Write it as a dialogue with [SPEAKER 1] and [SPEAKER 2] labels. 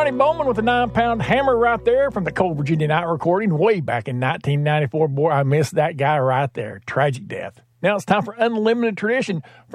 [SPEAKER 1] Ronnie Bowman with a 9-pound hammer right there from the Cold Virginia Night recording way back in 1994. Boy, I missed that guy right there. Tragic death. Now it's time for Unlimited Tradition.